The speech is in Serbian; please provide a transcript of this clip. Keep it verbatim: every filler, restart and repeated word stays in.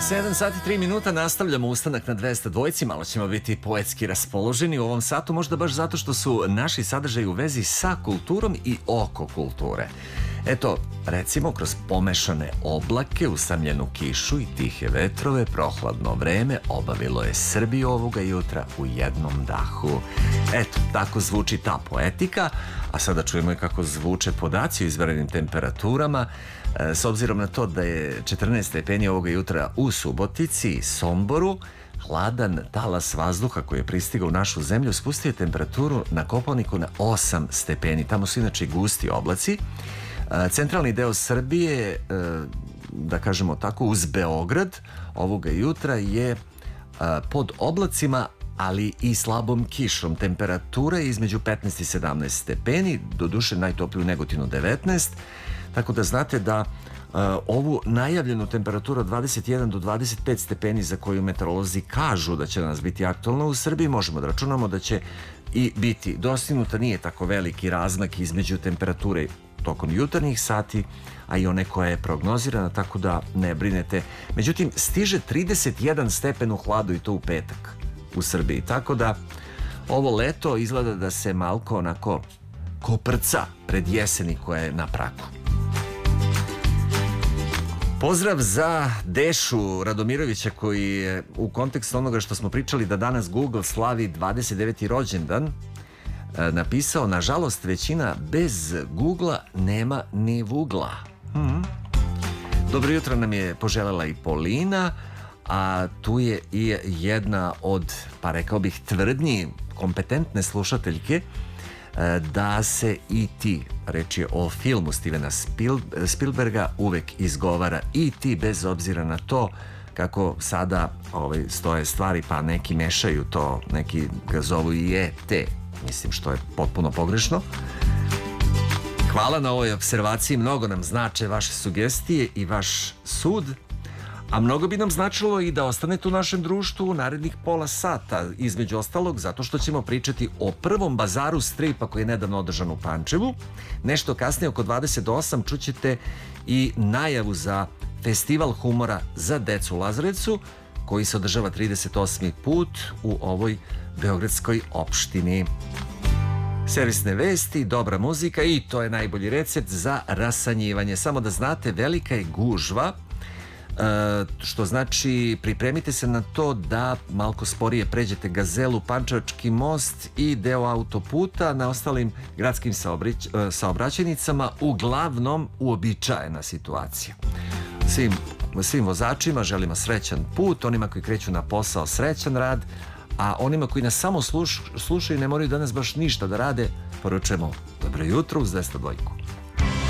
sedam sati i tri minuta, nastavljamo ustanak na dvesta dvojci, malo ćemo biti poetski raspoloženi u ovom satu, možda baš zato što su naši sadržaji u vezi sa kulturom i oko kulture. Eto, recimo, kroz pomešane oblake, usamljenu kišu i tihe vetrove, prohladno vreme obavilo je Srbiju ovoga jutra u jednom dahu. Eto, tako zvuči ta poetika, a sada čujemo i kako zvuče podaci o izvanrednim temperaturama. S obzirom na to da je četrnaest stepeni ovoga jutra u Subotici i Somboru, hladan talas vazduha koji je pristigao u našu zemlju spustio temperaturu na Kopaoniku na osam stepeni. Tamo su inače gusti oblaci. Centralni deo Srbije, da kažemo tako, uz Beograd ovoga jutra je pod oblacima, ali i slabom kišom. Temperatura je između petnaest i sedamnaest stepeni, doduše najtopliju u Negotinu devetnaest, tako da znate da Uh, ovu najavljenu temperaturu od dvadeset jedan do dvadeset pet stepeni za koju meteorolozi kažu da će nas biti aktualna u Srbiji, možemo da računamo da će i biti dostignuta. Nije tako veliki razmak između temperature tokom jutarnjih sati, a i one koja je prognozirana, tako da ne brinete. Međutim, stiže trideset jedan stepen u hladu i to u petak u Srbiji, tako da ovo leto izgleda da se malko onako koprca pred jeseni koja je na pragu. Pozdrav za Dešu Radomirovića koji je u kontekstu onoga što smo pričali da danas Google slavi dvadeset deveti rođendan napisao: nažalost većina bez Googla nema ni vugla. Hmm. Dobro jutro nam je poželela i Polina, a tu je i jedna od, pa rekao bih, tvrdnji kompetentne slušateljke da se E T, reč je o filmu Stevena Spielberga, uvek izgovara E T bez obzira na to kako sada ovaj, stoje stvari, pa neki mešaju to, neki ga zovu i E T, mislim, što je potpuno pogrešno. Hvala na ovoj observaciji, mnogo nam znače vaše sugestije i vaš sud, a mnogo bi nam značilo i da ostanete u našem društvu u narednih pola sata, između ostalog zato što ćemo pričati o prvom bazaru stripa koji je nedavno održan u Pančevu. Nešto kasnije, oko dvadeset osam, čućete i najavu za festival humora za decu u Lazarevcu, koji se održava trideset osmi put u ovoj beogradskoj opštini. Servisne vesti, dobra muzika i to je najbolji recept za rasanjivanje. Samo da znate, velika je gužva, što znači pripremite se na to da malko sporije pređete Gazelu, Pančevački most i deo autoputa. Na ostalim gradskim saobraćajnicama uglavnom uobičajena situacija. Svim, svim vozačima želimo srećan put, onima koji kreću na posao srećan rad, a onima koji nas samo sluš, slušaju ne moraju danas baš ništa da rade, poručujemo dobro jutro uz dvesta dvojku.